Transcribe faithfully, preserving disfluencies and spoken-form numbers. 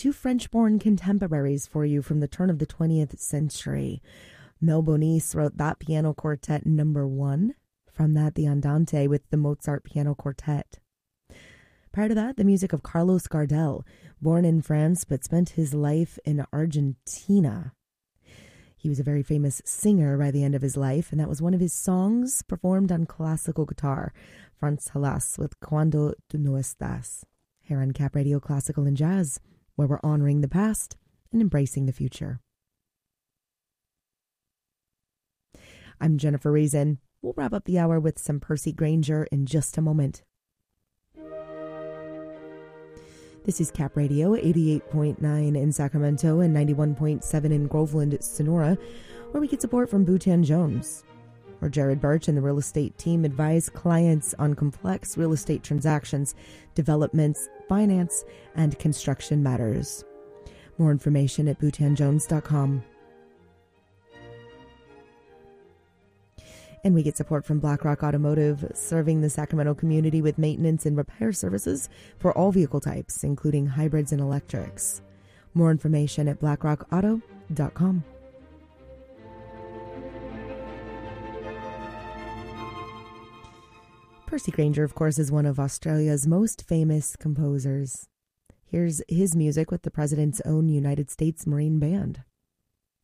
two French-born contemporaries for you from the turn of the twentieth century. Mel Bonis wrote that piano quartet number one. From that, the Andante with the Mozart Piano Quartet. Prior to that, the music of Carlos Gardel, born in France but spent his life in Argentina. He was a very famous singer by the end of his life, and that was one of his songs performed on classical guitar, Franz Halas with Cuando tú no estás, here on Cap Radio Classical and Jazz, where we're honoring the past and embracing the future. I'm Jennifer Reason. We'll wrap up the hour with some Percy Grainger in just a moment. This is Cap Radio, eighty-eight point nine in Sacramento and ninety-one point seven in Groveland, Sonora, where we get support from Bhutan Jones, where Jared Birch and the real estate team advise clients on complex real estate transactions, developments, finance, and construction matters. More information at bhutan jones dot com. And we get support from BlackRock Automotive, serving the Sacramento community with maintenance and repair services for all vehicle types, including hybrids and electrics. More information at blackrock auto dot com. Percy Grainger, of course, is one of Australia's most famous composers. Here's his music with the President's own United States Marine Band.